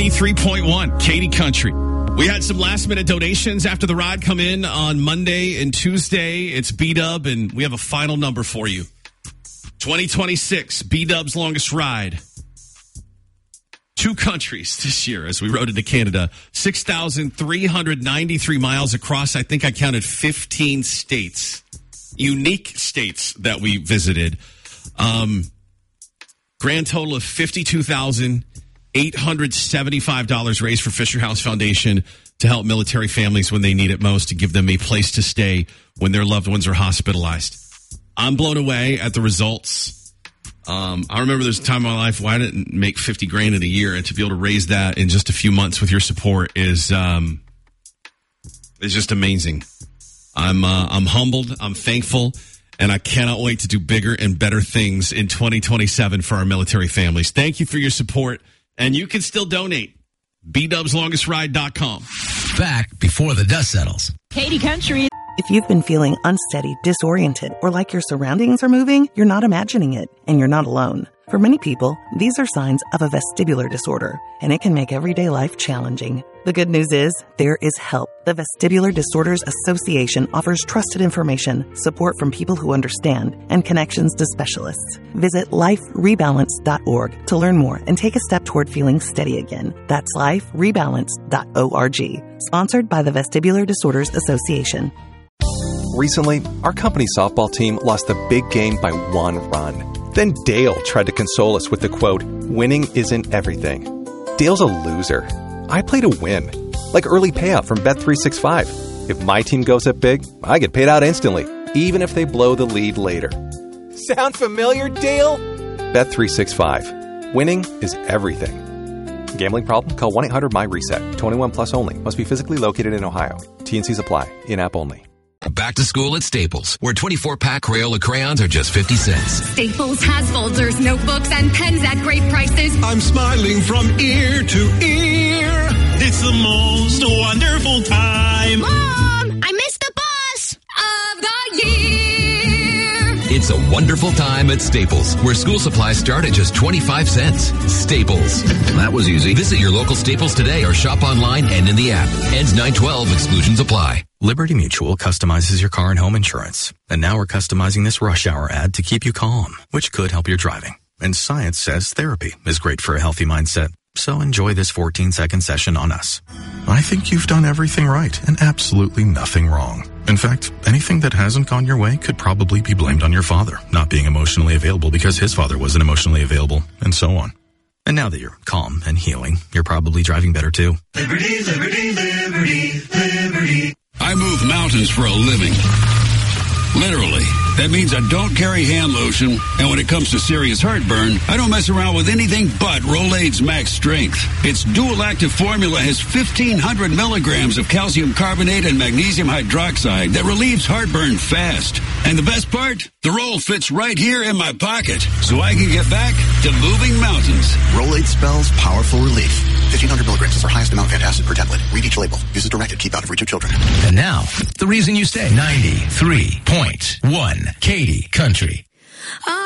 93.1, Katy Country. We had some last-minute donations after the ride come in on Monday and Tuesday. It's B-Dub, and we have a final number for you. 2026, B-Dub's longest ride. 2 countries this year as we rode into Canada. 6,393 miles across. I think I counted 15 states. Unique states that we visited. Grand total of $52,875 raised for Fisher House Foundation to help military families when they need it most, to give them a place to stay when their loved ones are hospitalized. I'm blown away at the results. I remember there's a time in my life where I didn't make $50,000 in a year, and to be able to raise that in just a few months with your support is just amazing. I'm humbled. I'm thankful. And I cannot wait to do bigger and better things in 2027 for our military families. Thank you for your support. And you can still donate. BDubsLongestRide.com. Back before the dust settles. Katy Country. If you've been feeling unsteady, disoriented, or like your surroundings are moving, you're not imagining it, and you're not alone. For many people, these are signs of a vestibular disorder, and it can make everyday life challenging. The good news is, there is help. The Vestibular Disorders Association offers trusted information, support from people who understand, and connections to specialists. Visit liferebalance.org to learn more and take a step toward feeling steady again. That's liferebalance.org. Sponsored by the Vestibular Disorders Association. Recently, our company softball team lost the big game by 1 run. Then Dale tried to console us with the quote, "Winning isn't everything." Dale's a loser. I play to win, like early payout from Bet365. If my team goes up big, I get paid out instantly, even if they blow the lead later. Sound familiar, Dale? Bet365. Winning is everything. Gambling problem? Call 1-800-MY-RESET. 21 plus only. Must be physically located in Ohio. T&Cs apply. In-app only. Back to school at Staples, where 24-pack Crayola crayons are just 50 cents. Staples has folders, notebooks, and pens at great prices. I'm smiling from ear to ear. It's the most wonderful time. Mom, I missed the bus of the year. It's a wonderful time at Staples, where school supplies start at just 25 cents. Staples. That was easy. Visit your local Staples today or shop online and in the app. Ends 9/12. Exclusions apply. Liberty Mutual customizes your car and home insurance. And now we're customizing this rush hour ad to keep you calm, which could help your driving. And science says therapy is great for a healthy mindset. So enjoy this 14-second session on us. I think you've done everything right and absolutely nothing wrong. In fact, anything that hasn't gone your way could probably be blamed on your father not being emotionally available because his father wasn't emotionally available, and so on. And now that you're calm and healing, you're probably driving better too. Liberty, liberty, liberty, liberty. I move mountains for a living. Literally. That means I don't carry hand lotion, and when it comes to serious heartburn, I don't mess around with anything but Rolaids Max Strength. Its dual-active formula has 1,500 milligrams of calcium carbonate and magnesium hydroxide that relieves heartburn fast. And the best part? The roll fits right here in my pocket, so I can get back to moving mountains. Rolaids spells powerful relief. 1,500 milligrams is our highest amount of antacid per tablet. Read each label. Use as directed. Keep out of reach of children. And now, the reason you stay. 93.1 Katy Country.